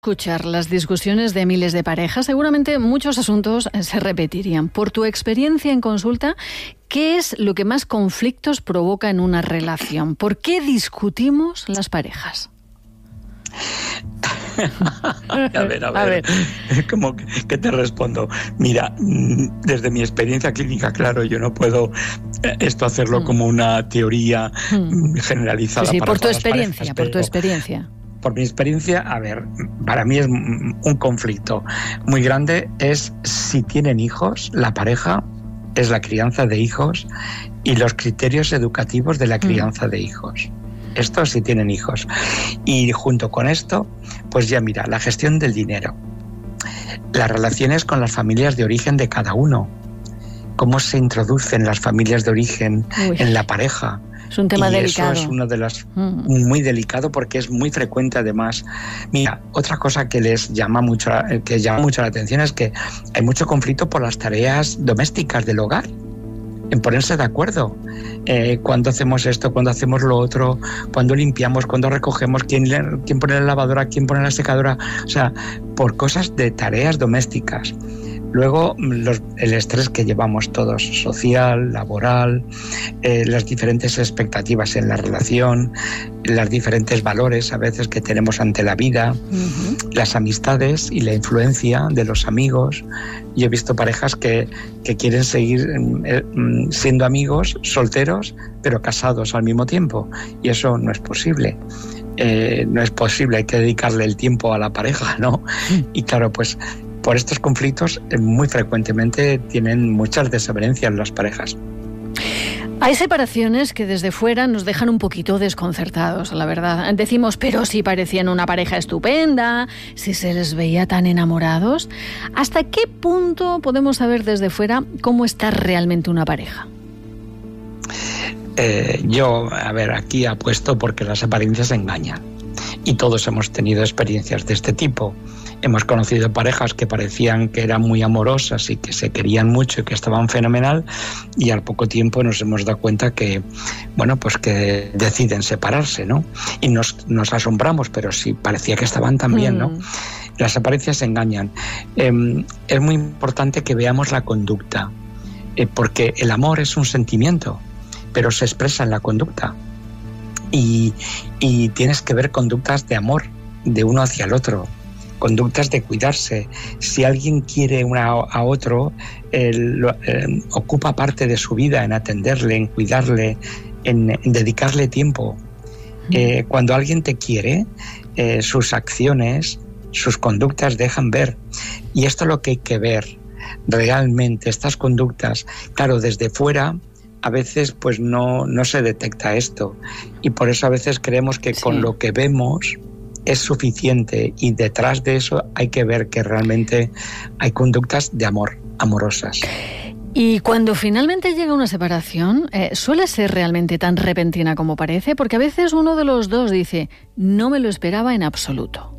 Escuchar las discusiones de miles de parejas, seguramente muchos asuntos se repetirían. Por tu experiencia en consulta, ¿qué es lo que más conflictos provoca en una relación? ¿Por qué discutimos las parejas? A ver. ¿Cómo que te respondo? Mira, desde mi experiencia clínica, claro, yo no puedo esto hacerlo como una teoría generalizada. Sí, para por tu experiencia, parejas, por tu experiencia. Por mi experiencia, a ver, para mí es un conflicto muy grande, es si tienen hijos, la pareja, es la crianza de hijos y los criterios educativos de la crianza de hijos. Esto si tienen hijos. Y junto con esto, pues ya mira, la gestión del dinero, las relaciones con las familias de origen de cada uno, cómo se introducen las familias de origen en la pareja. Es un tema delicado. Eso es uno de los muy delicado porque es muy frecuente además. Mira, otra cosa que llama mucho la atención es que hay mucho conflicto por las tareas domésticas del hogar, en ponerse de acuerdo. Cuando hacemos esto, cuando hacemos lo otro, cuando limpiamos, cuando recogemos, quién pone la lavadora, quién pone la secadora, o sea, por cosas de tareas domésticas. Luego, el estrés que llevamos todos, social, laboral, las diferentes expectativas en la relación, los diferentes valores a veces que tenemos ante la vida, las amistades y la influencia de los amigos. Yo he visto parejas que quieren seguir siendo amigos, solteros, pero casados al mismo tiempo. Y eso no es posible. No es posible, hay que dedicarle el tiempo a la pareja, ¿no? Y claro, pues por estos conflictos muy frecuentemente tienen muchas desavenencias las parejas. Hay separaciones que desde fuera nos dejan un poquito desconcertados, la verdad. Decimos, pero si parecían una pareja estupenda, si se les veía tan enamorados. ¿Hasta qué punto podemos saber desde fuera cómo está realmente una pareja? Yo, aquí apuesto porque las apariencias engañan. Y todos hemos tenido experiencias de este tipo. Hemos conocido parejas que parecían que eran muy amorosas y que se querían mucho y que estaban fenomenal, y al poco tiempo nos hemos dado cuenta que, pues que deciden separarse, ¿no? Y nos asombramos, pero sí, parecía que estaban tan bien, ¿no? Las apariencias engañan. Es muy importante que veamos la conducta, porque el amor es un sentimiento, pero se expresa en la conducta. Y tienes que ver conductas de amor de uno hacia el otro, conductas de cuidarse. Si alguien quiere a otro, ocupa parte de su vida en atenderle, en cuidarle, en dedicarle tiempo. Cuando alguien te quiere, sus acciones, sus conductas dejan ver. Y esto es lo que hay que ver realmente, estas conductas. Claro, desde fuera a veces pues no se detecta esto, y por eso a veces creemos que con lo que vemos es suficiente, y detrás de eso hay que ver que realmente hay conductas de amor, amorosas. Y cuando finalmente llega una separación, ¿suele ser realmente tan repentina como parece? Porque a veces uno de los dos dice, no me lo esperaba en absoluto.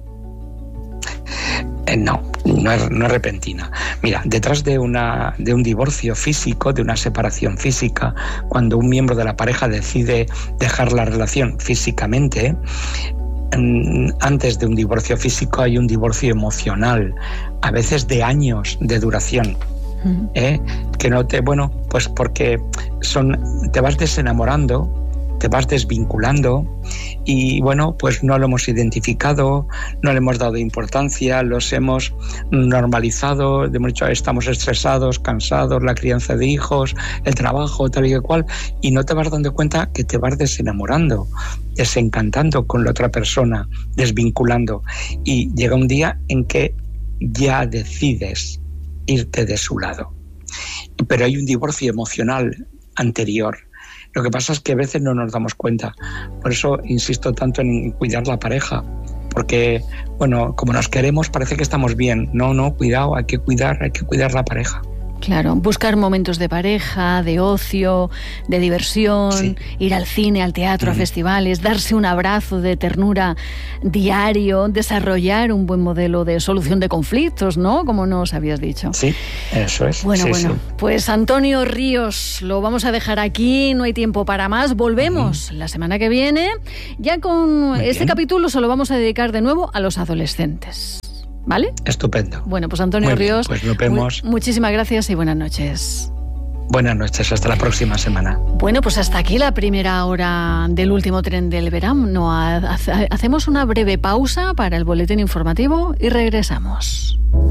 No es repentina. Mira, detrás de un divorcio físico, de una separación física, cuando un miembro de la pareja decide dejar la relación físicamente, antes de un divorcio físico hay un divorcio emocional, a veces de años de duración. Que no pues porque te vas desenamorando, te vas desvinculando, y pues no lo hemos identificado, no le hemos dado importancia, los hemos normalizado, hemos dicho estamos estresados, cansados, la crianza de hijos, el trabajo, tal y cual, y no te vas dando cuenta que te vas desenamorando, desencantando con la otra persona, desvinculando, y llega un día en que ya decides irte de su lado. Pero hay un divorcio emocional anterior. Lo que pasa es que a veces no nos damos cuenta. Por eso insisto tanto en cuidar la pareja. Porque, como nos queremos parece que estamos bien. No, cuidado, hay que cuidar la pareja. Claro, buscar momentos de pareja, de ocio, de diversión, ir al cine, al teatro, a festivales, darse un abrazo de ternura diario, desarrollar un buen modelo de solución de conflictos, ¿no? Como nos habías dicho. Sí, eso es. Bueno, pues Antonio Ríos, lo vamos a dejar aquí, no hay tiempo para más. Volvemos la semana que viene. Ya con este capítulo se lo vamos a dedicar de nuevo a los adolescentes. ¿Vale? Estupendo. Bueno, pues Antonio Ríos, pues nos vemos. Muchísimas gracias y buenas noches. Buenas noches, hasta la próxima semana. Bueno, pues hasta aquí la primera hora del último tren del verano. Hacemos una breve pausa para el boletín informativo y regresamos.